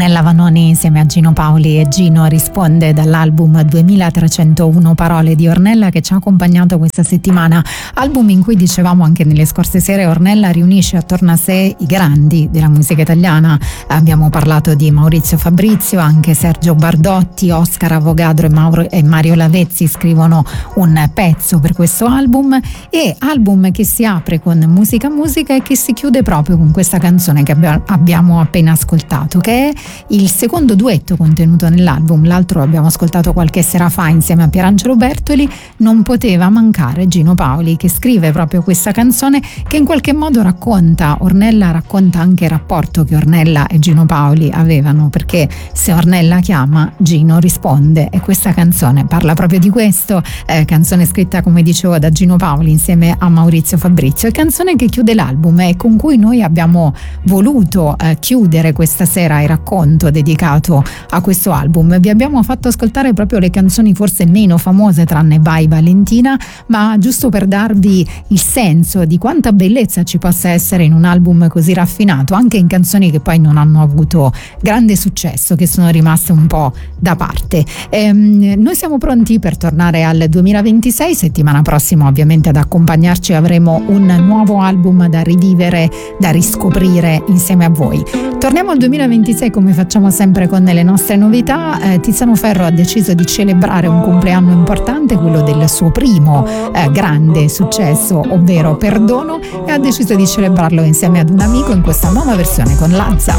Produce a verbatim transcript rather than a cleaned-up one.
Ornella Vanoni insieme a Gino Paoli e Gino risponde dall'album duemilatrecentouno Parole di Ornella, che ci ha accompagnato questa settimana, album in cui dicevamo anche nelle scorse sere Ornella riunisce attorno a sé i grandi della musica italiana. Abbiamo parlato di Maurizio Fabrizio, anche Sergio Bardotti, Oscar Avogadro e, Mauro, e Mario Lavezzi scrivono un pezzo per questo album, e album che si apre con musica musica e che si chiude proprio con questa canzone che abbia, abbiamo appena ascoltato, che è il secondo duetto contenuto nell'album. L'altro abbiamo ascoltato qualche sera fa insieme a Pierangelo Bertoli. Non poteva mancare Gino Paoli, che scrive proprio questa canzone che in qualche modo racconta, Ornella racconta anche il rapporto che Ornella e Gino Paoli avevano, perché se Ornella chiama Gino risponde, e questa canzone parla proprio di questo, eh, canzone scritta come dicevo da Gino Paoli insieme a Maurizio Fabrizio, e canzone che chiude l'album e con cui noi abbiamo voluto eh, chiudere questa sera il racconto dedicato a questo album. Vi abbiamo fatto ascoltare proprio le canzoni forse meno famose, tranne Vai Valentina, ma giusto per darvi il senso di quanta bellezza ci possa essere in un album così raffinato, anche in canzoni che poi non hanno avuto grande successo, che sono rimaste un po' da parte. Ehm, noi siamo pronti per tornare al duemilaventisei. Settimana prossima ovviamente ad accompagnarci avremo un nuovo album da rivivere, da riscoprire insieme a voi. Torniamo al duemilaventisei come facciamo sempre con le nostre novità. eh, Tiziano Ferro ha deciso di celebrare un compleanno importante, quello del suo primo eh, grande successo, ovvero Perdono, e ha deciso di celebrarlo insieme ad un amico in questa nuova versione con Lazza.